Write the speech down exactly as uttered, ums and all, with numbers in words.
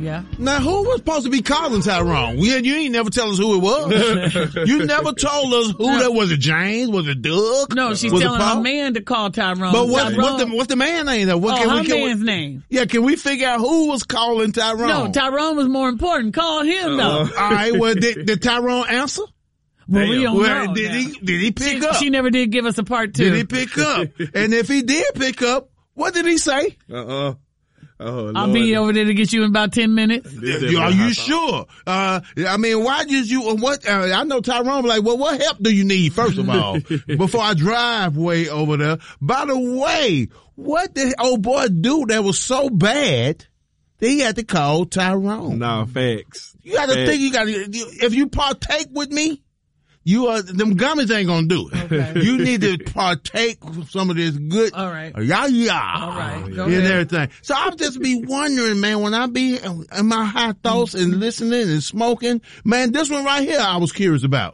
Yeah. Now, who was supposed to be calling Tyrone? You, you ain't never tell us who it was. You never told us who no. that was. It James? Was it Doug? No, she's was telling a man to call Tyrone. But what, Tyrone. what the, what's the man name though? What, oh, can her we, can man's we, name. Yeah, can we figure out who was calling Tyrone? No, Tyrone was more important. Call him, though. Uh, all right, well, did, did Tyrone answer? Well, Damn. we don't well, know. Did now. he, did he pick she, up? She never did give us a part two. Did he pick up? And if he did pick up, what did he say? Uh-uh. Oh, I'll be over there to get you in about ten minutes. Are you sure? Uh, I mean, why did you, what, uh, I know Tyrone be like, well, what help do you need, first of all, before I drive way over there? By the way, what did old boy do that was so bad that he had to call Tyrone? Nah, facts. You gotta facts. think, you gotta, if you partake with me, you are, them gummies ain't gonna do it. Okay. You need to partake with some of this good, All right. yeah, yeah. All right. Go And ahead. everything. So I'll just be wondering, man, when I be in my high thoughts and listening and smoking, man, this one right here I was curious about.